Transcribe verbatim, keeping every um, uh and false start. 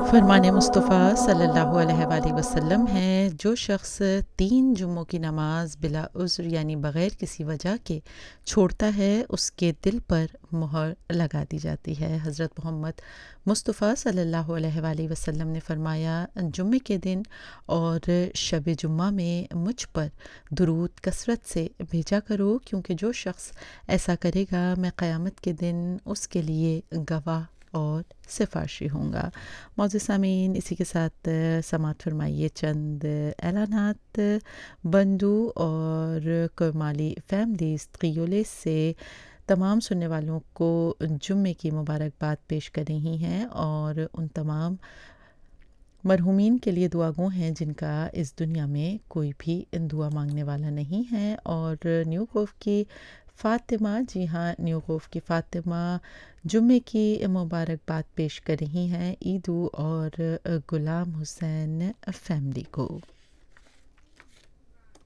فرمان مصطفیٰ صلی اللہ علیہ وآلہ وسلم ہے، جو شخص تین جمعوں کی نماز بلا عذر یعنی بغیر کسی وجہ کے چھوڑتا ہے اس کے دل پر مہر لگا دی جاتی ہے۔ حضرت محمد مصطفیٰ صلی اللہ علیہ وآلہ وسلم نے فرمایا، جمعے کے دن اور شب جمعہ میں مجھ پر درود کثرت سے بھیجا کرو، کیونکہ جو شخص ایسا کرے گا میں قیامت کے دن اس کے لیے گواہ اور سفارشی ہوں گا۔ معزز سامعین، اسی کے ساتھ سماعت فرمائیے چند اعلانات۔ بندو اور کرمالی فیملیز قیولے سے تمام سننے والوں کو جمعے کی مبارکباد پیش کر رہی ہیں اور ان تمام مرحومین کے لیے دعا گو ہیں جن کا اس دنیا میں کوئی بھی دعا مانگنے والا نہیں ہے۔ اور نیو خوف کی فاطمہ، جی ہاں نیو خوف کی فاطمہ جمعے کی مبارکباد پیش کر رہی ہیں عیدو اور غلام حسین فیملی کو۔